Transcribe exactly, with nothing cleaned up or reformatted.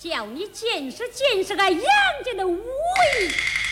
叫你见识见识俺杨家的武艺。